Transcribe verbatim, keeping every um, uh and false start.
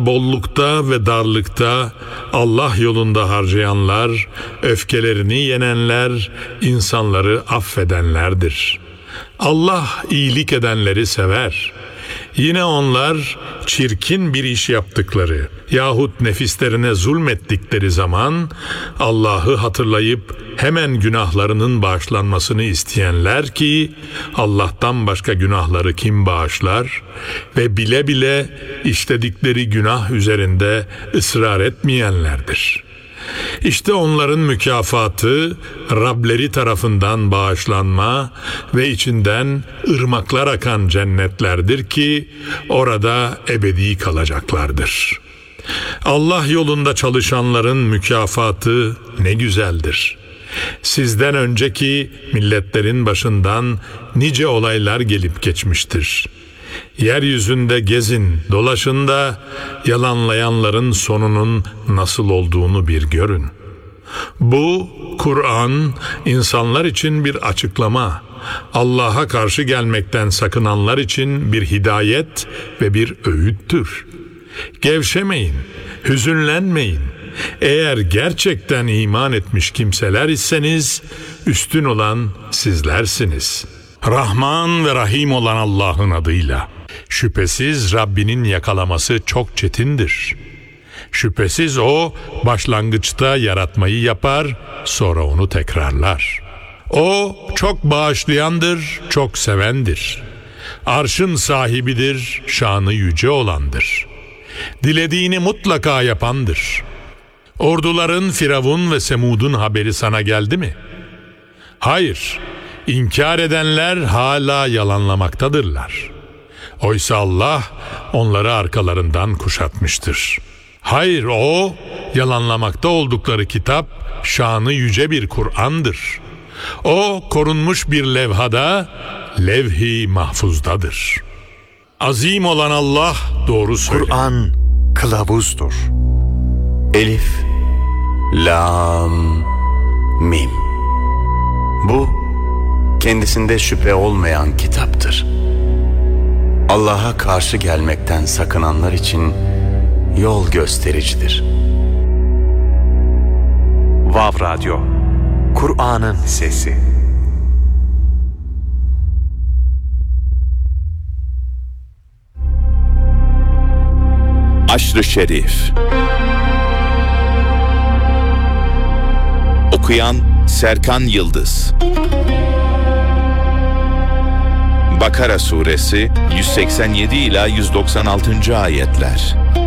Bollukta ve darlıkta Allah yolunda harcayanlar, öfkelerini yenenler, insanları affedenlerdir. Allah iyilik edenleri sever. Yine onlar çirkin bir iş yaptıkları yahut nefislerine zulmettikleri zaman Allah'ı hatırlayıp hemen günahlarının bağışlanmasını isteyenler ki Allah'tan başka günahları kim bağışlar ve bile bile işledikleri günah üzerinde ısrar etmeyenlerdir. İşte onların mükafatı Rableri tarafından bağışlanma ve içinden ırmaklar akan cennetlerdir ki orada ebedi kalacaklardır. Allah yolunda çalışanların mükafatı ne güzeldir. Sizden önceki milletlerin başından nice olaylar gelip geçmiştir. Yeryüzünde gezin, dolaşın da yalanlayanların sonunun nasıl olduğunu bir görün. Bu Kur'an insanlar için bir açıklama, Allah'a karşı gelmekten sakınanlar için bir hidayet ve bir öğüttür. Gevşemeyin, hüzünlenmeyin. Eğer gerçekten iman etmiş kimseler iseniz üstün olan sizlersiniz. Rahman ve Rahim olan Allah'ın adıyla. Şüphesiz Rabbinin yakalaması çok çetindir. Şüphesiz O başlangıçta yaratmayı yapar, sonra onu tekrarlar. O çok bağışlayandır, çok sevendir. Arşın sahibidir, şanı yüce olandır. Dilediğini mutlaka yapandır. Orduların Firavun ve Semud'un haberi sana geldi mi? Hayır, inkar edenler hala yalanlamaktadırlar. Oysa Allah onları arkalarından kuşatmıştır. Hayır, O yalanlamakta oldukları kitap şanı yüce bir Kur'an'dır. O korunmuş bir levhada, levh-i mahfuzdadır. Azim olan Allah doğru söyler. Kur'an kılavuzdur. Elif, Lam, Mim. Bu kendisinde şüphe olmayan kitaptır. Allah'a karşı gelmekten sakınanlar için yol göstericidir. Vav Radyo, Kur'an'ın sesi. Aşr-ı Şerif. Okuyan Serkan Yıldız. Bakara Suresi yüz seksen yedi ila yüz doksan altıncı ayetler.